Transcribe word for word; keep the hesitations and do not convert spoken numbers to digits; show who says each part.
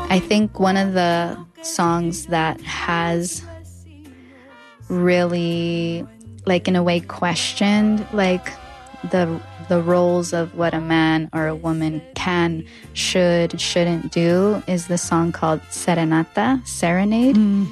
Speaker 1: I think one of the songs that has really, like, in a way questioned, like, the the roles of what a man or a woman can, should, shouldn't do is the song called Serenata, Serenade.
Speaker 2: Mm.